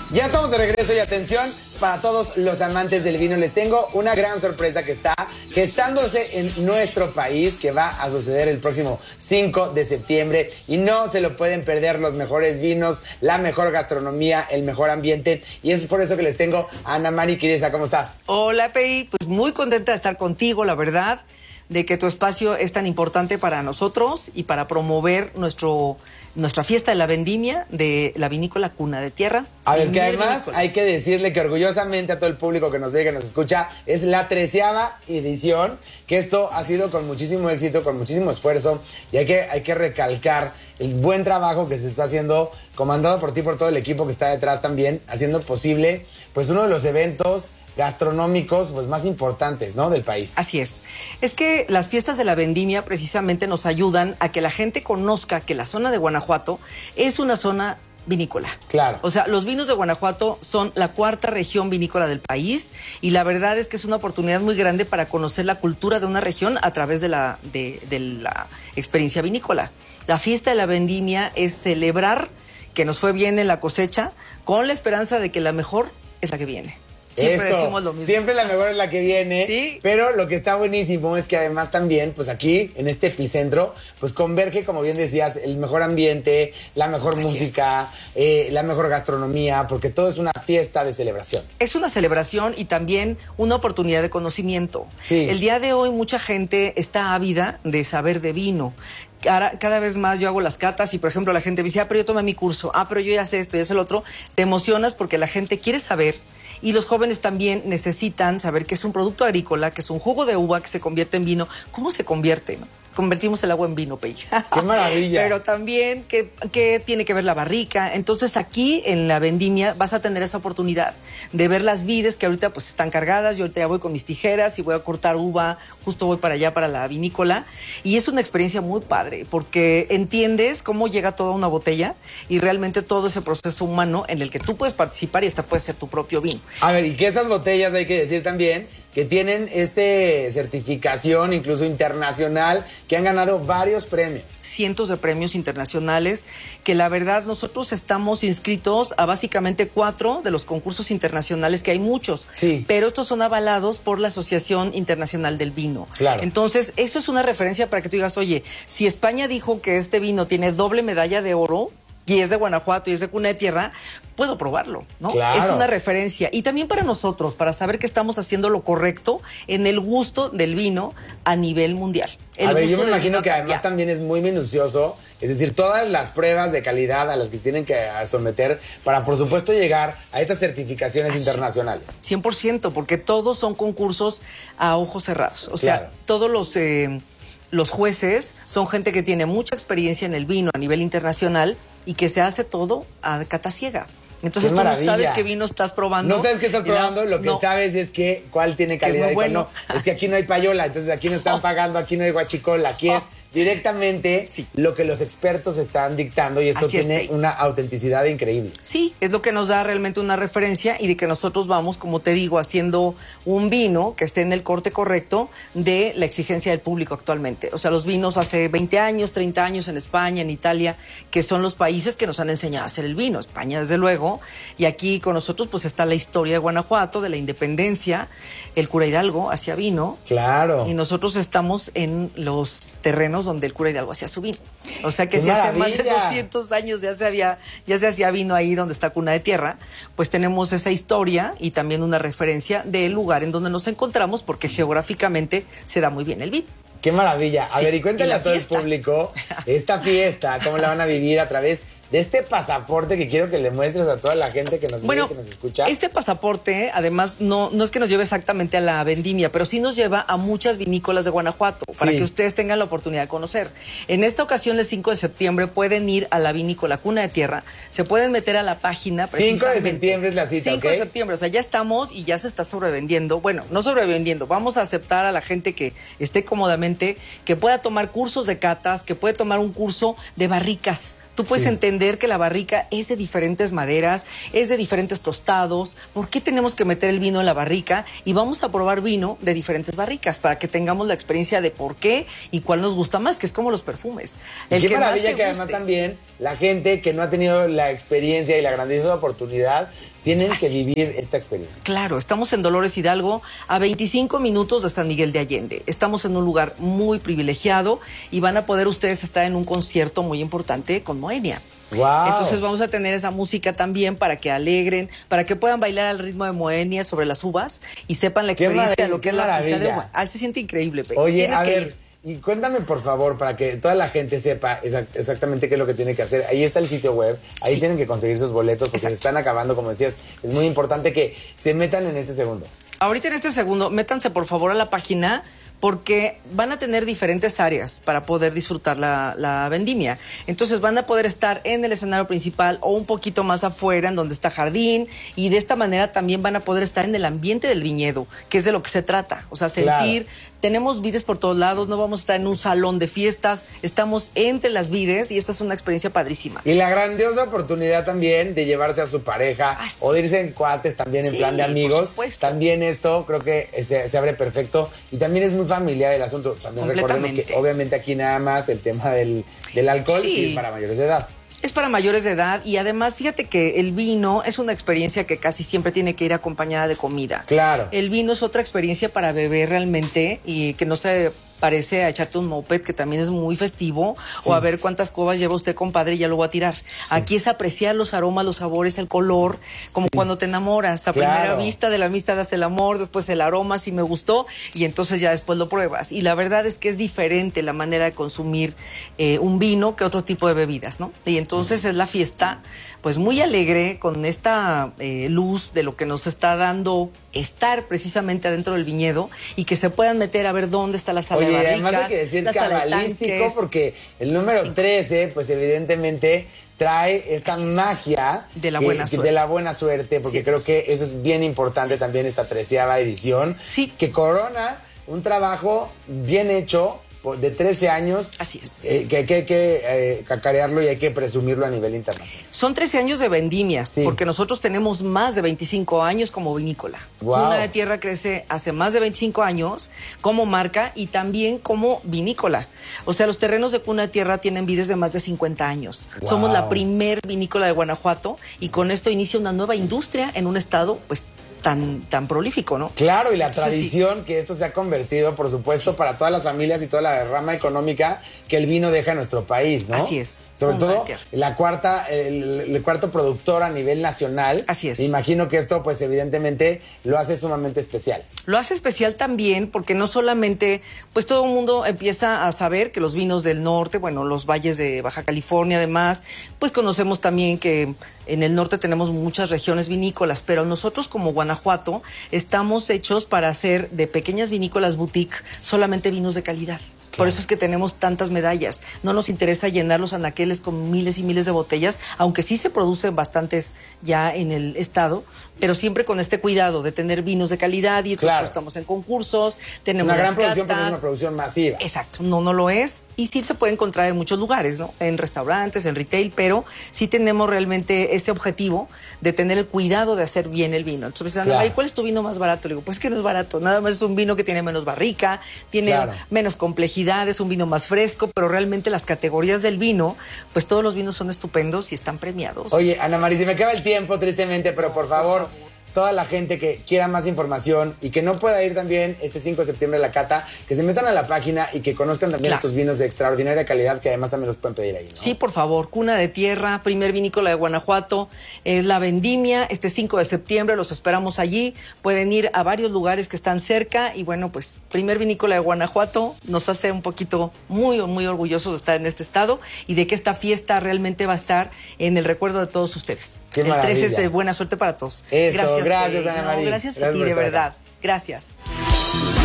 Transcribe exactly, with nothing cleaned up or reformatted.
Ya estamos de regreso y atención para todos los amantes del vino. Les tengo una gran sorpresa que está gestándose en nuestro país, que va a suceder el próximo cinco de septiembre y no se lo pueden perder. Los mejores vinos, la mejor gastronomía, el mejor ambiente, y es por eso que les tengo a Ana Mari Quireza. ¿Cómo estás? Hola, Pei, pues muy contenta de estar contigo, la verdad, de que tu espacio es tan importante para nosotros y para promover nuestro nuestra fiesta de la vendimia de la vinícola Cuna de Tierra. A ver, que además hay que decirle que orgullosamente a todo el público que nos ve y que nos escucha, es la treceava edición, que esto ha sido con muchísimo éxito, con muchísimo esfuerzo, y hay que, hay que recalcar el buen trabajo que se está haciendo, comandado por ti, por todo el equipo que está detrás también, haciendo posible pues uno de los eventos gastronómicos pues más importantes, ¿no?, del país. Así es. Es que las fiestas de la vendimia precisamente nos ayudan a que la gente conozca que la zona de Guanajuato es una zona vinícola. Claro. O sea, los vinos de Guanajuato son la cuarta región vinícola del país y la verdad es que es una oportunidad muy grande para conocer la cultura de una región a través de la, de, de la experiencia vinícola. La fiesta de la vendimia es celebrar que nos fue bien en la cosecha con la esperanza de que la mejor es la que viene. Siempre Eso, decimos lo mismo. Siempre la mejor es la que viene. Sí. Pero lo que está buenísimo es que además también, pues aquí, en este epicentro, pues converge, como bien decías, el mejor ambiente, la mejor Así música, eh, la mejor gastronomía, porque todo es una fiesta de celebración. Es una celebración y también una oportunidad de conocimiento. Sí. El día de hoy mucha gente está ávida de saber de vino. Cada, cada vez más yo hago las catas y, por ejemplo, la gente me dice, ah, pero yo tomé mi curso, ah, pero yo ya sé esto, ya sé lo otro. Te emocionas porque la gente quiere saber. Y los jóvenes también necesitan saber que es un producto agrícola, que es un jugo de uva que se convierte en vino. ¿Cómo se convierte, no? Convertimos el agua en vino, Pei. ¡Qué maravilla! Pero también, ¿qué, qué tiene que ver la barrica? Entonces, aquí en la vendimia vas a tener esa oportunidad de ver las vides que ahorita pues están cargadas. Yo ahorita ya voy con mis tijeras y voy a cortar uva. Justo voy para allá, para la vinícola. Y es una experiencia muy padre porque entiendes cómo llega toda una botella y realmente todo ese proceso humano en el que tú puedes participar y hasta puedes ser tu propio vino. A ver, y que estas botellas, hay que decir también, que tienen este certificación incluso internacional, que han ganado varios premios. Cientos de premios internacionales, que la verdad nosotros estamos inscritos a básicamente cuatro de los concursos internacionales, que hay muchos, sí, pero estos son avalados por la Asociación Internacional del Vino. Claro. Entonces, eso es una referencia para que tú digas, oye, si España dijo que este vino tiene doble medalla de oro, y es de Guanajuato y es de Cuna de Tierra, puedo probarlo, ¿no? Claro. Es una referencia. Y también para nosotros, para saber que estamos haciendo lo correcto en el gusto del vino a nivel mundial. El a ver, gusto yo me del imagino vino que además cambia. también es muy minucioso, es decir, todas las pruebas de calidad a las que tienen que someter para, por supuesto, llegar a estas certificaciones Así, internacionales. cien por ciento, porque todos son concursos a ojos cerrados. O sea, Claro. todos los... Eh, los jueces son gente que tiene mucha experiencia en el vino a nivel internacional y que se hace todo a cata ciega. Entonces tú no sabes qué vino estás probando. No sabes qué estás probando, lo que no. sabes es que cuál tiene calidad es muy y cuál bueno. no. Es que aquí no hay payola, entonces aquí no están Oh. pagando, aquí no hay guachicola, aquí Oh. es directamente sí. lo que los expertos están dictando, y esto Así tiene es, una autenticidad increíble. Sí, es lo que nos da realmente una referencia y de que nosotros vamos, como te digo, haciendo un vino que esté en el corte correcto de la exigencia del público actualmente. O sea, los vinos hace veinte años, treinta años en España, en Italia, que son los países que nos han enseñado a hacer el vino. España, desde luego, y aquí con nosotros pues está la historia de Guanajuato, de la independencia, el cura Hidalgo hacía vino. Claro. Y nosotros estamos en los terrenos donde el cura Hidalgo hacía su vino. O sea que ¡Qué si hace más de maravilla! doscientos años ya se había, ya se hacía vino ahí donde está Cuna de Tierra, pues tenemos esa historia y también una referencia del lugar en donde nos encontramos, porque geográficamente se da muy bien el vino. ¡Qué maravilla! A Sí, ver, y cuéntale y la a todo fiesta. el público esta fiesta, cómo la van a vivir a través de este pasaporte que quiero que le muestres a toda la gente que nos Bueno, ve, que nos escucha. Este pasaporte, además, no, no es que nos lleve exactamente a la vendimia, pero sí nos lleva a muchas vinícolas de Guanajuato, para Sí. que ustedes tengan la oportunidad de conocer. En esta ocasión, el cinco de septiembre, pueden ir a la vinícola Cuna de Tierra, se pueden meter a la página cinco de precisamente. septiembre es la cita, cinco ¿ok? de septiembre, o sea, ya estamos y ya se está sobrevendiendo. Bueno, no sobrevendiendo, vamos a aceptar a la gente que esté cómodamente, que pueda tomar cursos de catas, que puede tomar un curso de barricas. Tú puedes Sí. entender que la barrica es de diferentes maderas, es de diferentes tostados. ¿Por qué tenemos que meter el vino en la barrica? Y vamos a probar vino de diferentes barricas para que tengamos la experiencia de por qué y cuál nos gusta más, que es como los perfumes. El Qué que más maravilla te que además guste. también la gente que no ha tenido la experiencia y la grandiosa oportunidad tienen Así. que vivir esta experiencia. Claro, estamos en Dolores Hidalgo, a veinticinco minutos de San Miguel de Allende. Estamos en un lugar muy privilegiado y van a poder ustedes estar en un concierto muy importante con Moenia. Wow. Entonces vamos a tener esa música también para que alegren, para que puedan bailar al ritmo de Moenia sobre las uvas y sepan la experiencia de lo que es la pizza de uva. Ah, se siente increíble, Pe. Oye, Tienes a que ver, ir. y cuéntame por favor, para que toda la gente sepa exact- exactamente qué es lo que tiene que hacer. Ahí está el sitio web, ahí Sí. tienen que conseguir sus boletos porque Exacto. se están acabando, como decías. Es muy importante que se metan en este segundo. Ahorita en este segundo, métanse por favor a la página porque van a tener diferentes áreas para poder disfrutar la, la vendimia. Entonces van a poder estar en el escenario principal o un poquito más afuera, en donde está jardín, y de esta manera también van a poder estar en el ambiente del viñedo, que es de lo que se trata. O sea, sentir, Claro. tenemos vides por todos lados, no vamos a estar en un salón de fiestas, estamos entre las vides y eso es una experiencia padrísima. Y la grandiosa oportunidad también de llevarse a su pareja Ah, sí. o de irse en cuates también en Sí, plan de por amigos. supuesto. También esto creo que se, se abre perfecto y también es muy familiar el asunto. También recordemos que Completamente. obviamente aquí nada más el tema del, del alcohol Sí. sí es para mayores de edad. Es para mayores de edad y además fíjate que el vino es una experiencia que casi siempre tiene que ir acompañada de comida. Claro. El vino es otra experiencia para beber realmente y que no se parece a echarte un moped, que también es muy festivo, Sí. o a ver cuántas cubas lleva usted, compadre, y ya lo va a tirar. Aquí es apreciar los aromas, los sabores, el color, como cuando te enamoras. A Claro. primera vista, de la amistad hasta el amor, después el aroma, si me gustó, y entonces ya después lo pruebas. Y la verdad es que es diferente la manera de consumir eh, un vino que otro tipo de bebidas, ¿no? Y entonces es la fiesta, pues muy alegre, con esta eh, luz de lo que nos está dando estar precisamente adentro del viñedo y que se puedan meter a ver dónde está la sala Oye, de y barricas, además hay que decir la sala de cabalístico tanques. porque el número Sí. trece, pues evidentemente trae esta Así es. magia De la que- buena que- suerte. de la buena suerte, porque Sí. creo que eso es bien importante también esta treceava edición, Sí. que corona un trabajo bien hecho por- de trece años. Así es. eh, que hay que, hay que eh, cacarearlo y hay que presumirlo a nivel internacional. Son trece años de vendimias, Sí. porque nosotros tenemos más de veinticinco años como vinícola. Guau. Cuna de Tierra crece hace más de veinticinco años como marca y también como vinícola. O sea, los terrenos de Cuna de Tierra tienen vides de más de cincuenta años. Guau. Somos la primer vinícola de Guanajuato y con esto inicia una nueva industria en un estado, pues, tan, tan prolífico, ¿no? Claro, y la Entonces, sí. tradición que esto se ha convertido, por supuesto, para todas las familias y toda la rama económica que el vino deja en nuestro país, ¿no? Así es. Sobre Cuna de todo Tierra. la cuarta, el, el cuarto productor a nivel nacional. Así es. Me imagino que esto, pues, evidentemente, lo hace sumamente especial. Lo hace especial también porque no solamente, pues todo el mundo empieza a saber que los vinos del norte, bueno, los valles de Baja California además, pues conocemos también que en el norte tenemos muchas regiones vinícolas, pero nosotros como Guanajuato estamos hechos para hacer de pequeñas vinícolas boutique solamente vinos de calidad. Por eso es que tenemos tantas medallas. No nos interesa llenar los anaqueles con miles y miles de botellas, aunque sí se producen bastantes ya en el estado, pero siempre con este cuidado de tener vinos de calidad y entonces Claro. pues, estamos en concursos, tenemos Una gran las producción, pero no catas. una producción masiva. Exacto, no, no lo es. Y sí se puede encontrar en muchos lugares, ¿no? En restaurantes, en retail, pero sí tenemos realmente ese objetivo de tener el cuidado de hacer bien el vino. Entonces, me dicen, Claro. "Ay, ¿cuál es tu vino más barato?" Le digo, pues que no es barato, nada más es un vino que tiene menos barrica, tiene Claro. menos complejidad, es un vino más fresco, pero realmente las categorías del vino, pues todos los vinos son estupendos y están premiados. Oye, Ana María, se me acaba el tiempo, tristemente, pero por favor, toda la gente que quiera más información y que no pueda ir también este cinco de septiembre a la cata, que se metan a la página y que conozcan también Claro. estos vinos de extraordinaria calidad, que además también los pueden pedir ahí, ¿no? Sí, por favor, Cuna de Tierra, primer vinícola de Guanajuato, es la vendimia, este cinco de septiembre, los esperamos allí, pueden ir a varios lugares que están cerca y bueno, pues primer vinícola de Guanajuato nos hace un poquito muy, muy orgullosos de estar en este estado y de que esta fiesta realmente va a estar en el recuerdo de todos ustedes. Qué el trece es maravilla. de buena suerte para todos. Eso, gracias, Pei. Ana No, María. gracias a Gracias ti, por de estar acá. verdad. Gracias.